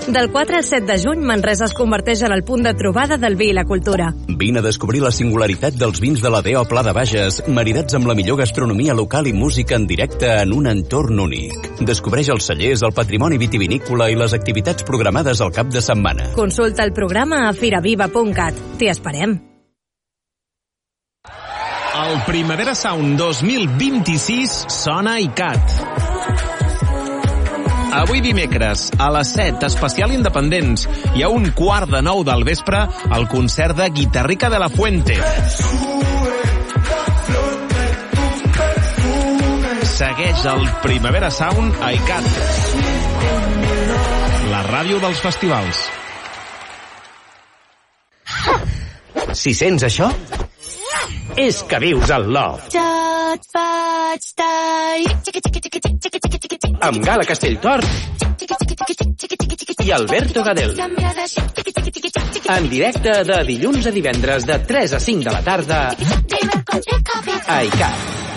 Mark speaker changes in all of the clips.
Speaker 1: Del 4 al 7 de juny, Manresa es converteix en el punt de trobada del vi i la cultura.
Speaker 2: Vine a descobrir la singularitat dels vins de la DO Pla de Bages, maridats amb la millor gastronomia local i música en directe en un entorn únic. Descobreix els cellers, el patrimoni vitivinícola i les activitats programades al cap de setmana.
Speaker 1: Consulta el programa a firaviva.cat. T'hi esperem.
Speaker 3: El Primavera Sound 2026 sona a ICAT. Avui dimecres, a les 7, especial Independents, i a 8:15 del vespre, el concert de Guitarrica de la Fuente. Segueix el Primavera Sound a ICAT, la ràdio dels festivals.
Speaker 4: Si sents això, és que vius al Love.
Speaker 5: Jo et faig tall.
Speaker 4: Amb Gala Castelltort i Alberto Gadel. En directe de dilluns a divendres de 3 a 5 de la tarda a ICAT.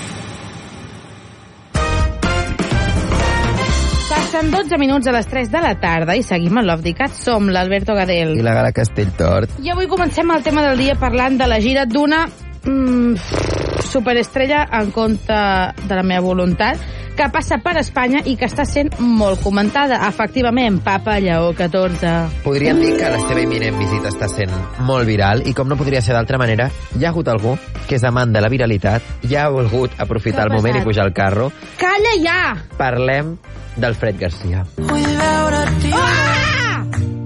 Speaker 6: Passen 12 minuts a les 3 de la tarda i seguim a Love d'ICAT. Som l'Alberto Gadel
Speaker 7: i la Gala Castelltort.
Speaker 6: I avui comencem el tema del dia parlant de la gira d'una superestrella en contra de la meva voluntat, que passa per Espanya i que està sent molt comentada. Efectivament, Papa Lleó XIV.
Speaker 7: Podríem dir que la seva imminent visita està sent molt viral i, com no podria ser d'altra manera, hi ha hagut algú que és amant de la viralitat i ha volgut aprofitar el moment i pujar al carro.
Speaker 6: Calla ja!
Speaker 7: Parlem del Fred Garcia.
Speaker 6: Ah!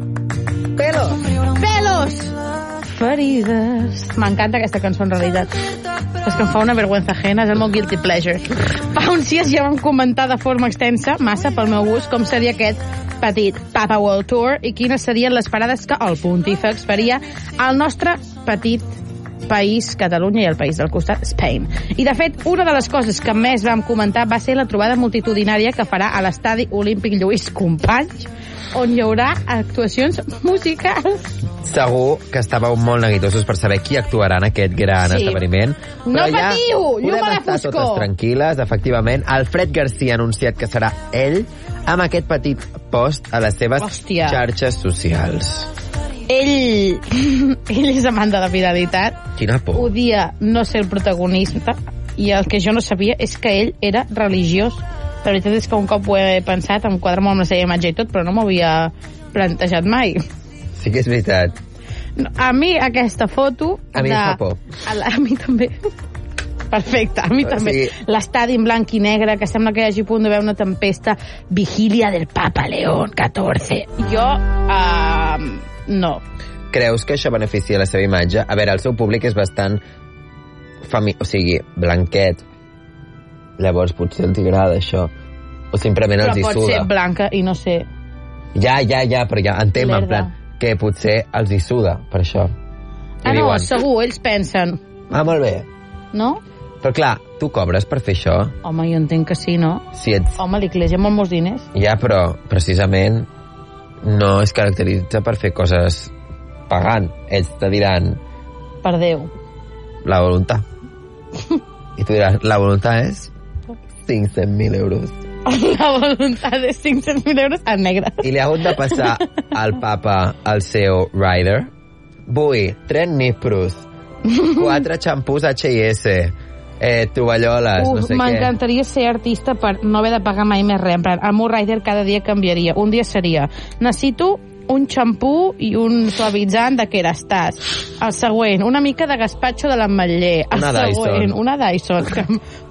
Speaker 6: Pelos! Ferides. M'encanta aquesta cançó, en realitat. És que em fa una vergüenza ajena, és el meu guilty pleasure. Fa uns dies ja vam comentar de forma extensa, massa pel meu gust, com seria aquest petit Papa World Tour i quines serien les parades que el pontífex faria al nostre petit país, Catalunya, i el país del costat, Spain. I, de fet, una de les coses que més vam comentar va ser la trobada multitudinària que farà a l'estadi Olímpic Lluís Companys, on hi haurà actuacions musicals.
Speaker 7: Segur que estàveu molt neguitosos per saber qui actuarà en aquest gran esdeveniment.
Speaker 6: No patiu! Llum a la
Speaker 7: estar
Speaker 6: foscor!
Speaker 7: totes tranquil·les, efectivament. El Fred Garcia ha anunciat que serà ell amb aquest petit post a les seves xarxes socials.
Speaker 6: Ell és amant de la viralitat.
Speaker 7: Quina por.
Speaker 6: Odia no ser el protagonista, i el que jo no sabia és que ell era religiós. La veritat és que un cop ho he pensat, em quadra molt amb la seva imatge i tot, però no m'ho havia plantejat mai.
Speaker 7: Sí que és veritat.
Speaker 6: A mi aquesta foto...
Speaker 7: A mi em fa por.
Speaker 6: A mi també. Perfecte, a mi també. Sí. L'estadi en blanc i negre, que sembla que hi hagi a punt d'haver una tempesta. Vigília del Papa León XIV. Jo, no.
Speaker 7: Creus que això beneficia la seva imatge? A veure, el seu públic és bastant... o sigui, blanquet. Llavors potser els agrada això. O simplement els hi suda.
Speaker 6: Però pot ser blanca i no sé...
Speaker 7: Ja, però ja entenc, en plan, que potser els hi suda, per això. I
Speaker 6: no,
Speaker 7: diuen,
Speaker 6: segur, ells pensen...
Speaker 7: molt bé.
Speaker 6: No?
Speaker 7: Però clar, tu cobres per fer això?
Speaker 6: Home, jo entenc que sí, no?
Speaker 7: Si ets...
Speaker 6: Home, l'Iglésia amb molts diners.
Speaker 7: Ja, però precisament no es caracteritza per fer coses pagant. Ells te diran...
Speaker 6: Per Déu.
Speaker 7: La voluntat. I tu diràs, la voluntat és 500.000 euros.
Speaker 6: La voluntat és 500.000 euros en negre.
Speaker 7: I li ha hagut de passar al papa el seu rider. Vull 3 Niprus, 4 xampús H&S, tovalloles, no sé què.
Speaker 6: M'encantaria ser artista per no haver de pagar mai més res. El meu rider cada dia canviaria. Un dia seria, necessito un xampú i un suavitzant de Kerastase. El següent, una mica de gaspatxo de l'ametller. El següent, una Dyson.